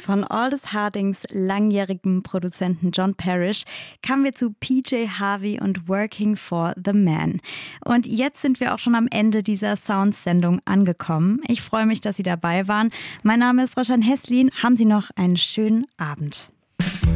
Von Aldous Hardings langjährigem Produzenten John Parrish kamen wir zu PJ Harvey und Working for the Man. Und jetzt sind wir auch schon am Ende dieser Sounds-Sendung angekommen. Ich freue mich, dass Sie dabei waren. Mein Name ist Roshan Heslin. Haben Sie noch einen schönen Abend.